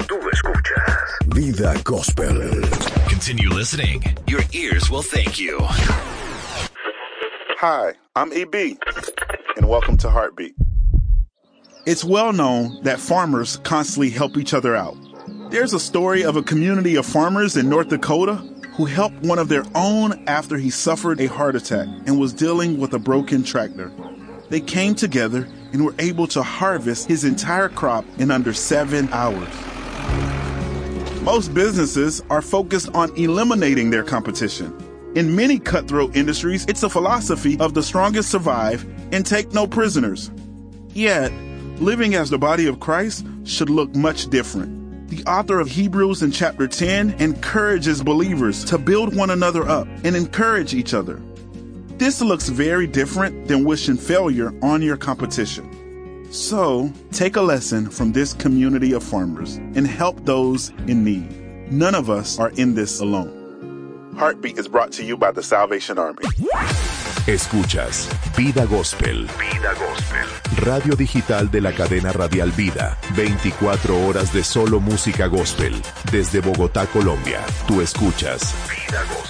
Tú escuchas Vida Gospel. Continue listening. Your ears will thank you. Hi, I'm EB, and welcome to Heartbeat. It's well known that farmers constantly help each other out. There's a story of a community of farmers in North Dakota who helped one of their own after he suffered a heart attack and was dealing with a broken tractor. They came together and were able to harvest his entire crop in under 7 hours. Most businesses are focused on eliminating their competition. In many cutthroat industries, it's a philosophy of the strongest survive and take no prisoners. Yet, living as the body of Christ should look much different. The author of Hebrews in chapter 10 encourages believers to build one another up and encourage each other. This looks very different than wishing failure on your competition. So, take a lesson from this community of farmers and help those in need. None of us are in this alone. Heartbeat is brought to you by the Salvation Army. Escuchas Vida Gospel. Vida Gospel. Radio digital de la cadena radial Vida. 24 horas de solo música gospel. Desde Bogotá, Colombia. Tú escuchas Vida Gospel.